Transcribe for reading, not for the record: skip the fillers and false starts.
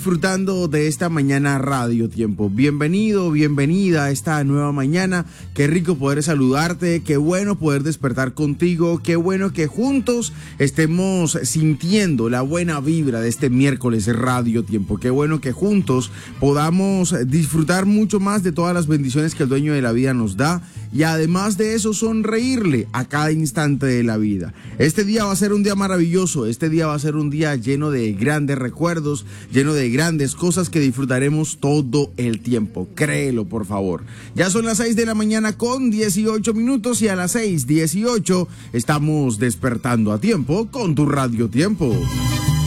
disfrutando de esta mañana Radio Tiempo. Bienvenido, bienvenida a esta nueva mañana. Qué rico poder saludarte, qué bueno poder despertar contigo, qué bueno que juntos estemos sintiendo la buena vibra de este miércoles de Radio Tiempo. Qué bueno que juntos podamos disfrutar mucho más de todas las bendiciones que el dueño de la vida nos da y además de eso sonreírle a cada instante de la vida. Este día va a ser un día maravilloso, este día va a ser un día lleno de grandes recuerdos, lleno de grandes cosas que disfrutaremos todo el tiempo. Créelo, por favor. Ya son las 6 de la mañana con 18 minutos y a las 6:18 estamos despertando a tiempo con tu Radio Tiempo.